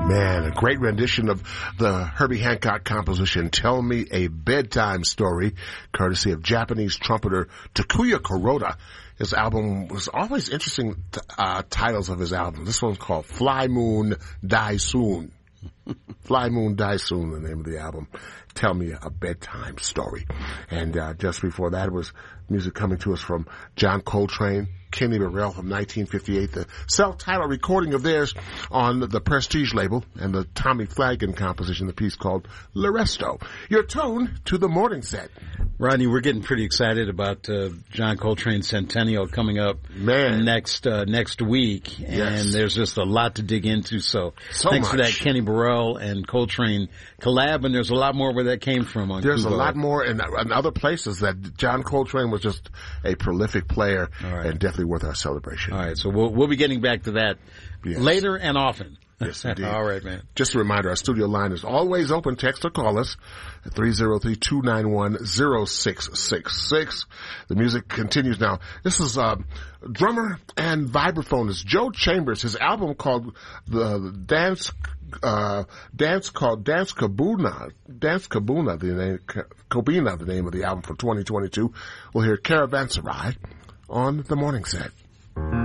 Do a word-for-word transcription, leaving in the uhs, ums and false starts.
Man, a great rendition of the Herbie Hancock composition, Tell Me a Bedtime Story, courtesy of Japanese trumpeter Takuya Kuroda. His album was always interesting uh, titles of his album. This one's called Fly Moon Die Soon. Fly Moon Die Soon, the name of the album. Tell Me a Bedtime Story. And uh, just before that was music coming to us from John Coltrane, Kenny Burrell from nineteen fifty-eight, the self-titled recording of theirs on the Prestige label, and the Tommy Flanagan composition, the piece called L'Resto. Your tune to the morning set. Rodney, we're getting pretty excited about uh, John Coltrane's Centennial coming up Man. next uh, next week, and Yes. there's just a lot to dig into. So, So thanks for that much. Kenny Burrell and Coltrane collab, and there's a lot more where that came from. On There's Kubo. a lot more in, in other places that John Coltrane was just a prolific player, All right. and definitely worth our celebration. All right, so we'll we'll be getting back to that Yes. later and often. Yes, indeed. All right, man. Just a reminder, our studio line is always open. Text or call us at three oh three, two nine one, oh six six six. The music continues now. This is uh, drummer and vibraphonist Joe Chambers. His album called the Dance uh, Dance called Dance Kabuna. Dance Kabuna, the name, Kobina, the name of the album for twenty twenty-two. We'll hear Caravanserai on the morning set.